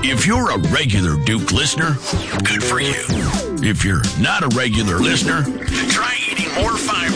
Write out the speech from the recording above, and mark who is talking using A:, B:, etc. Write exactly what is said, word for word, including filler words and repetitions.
A: If you're a regular Duke listener, good for you. If you're not a regular listener, try eating more fiber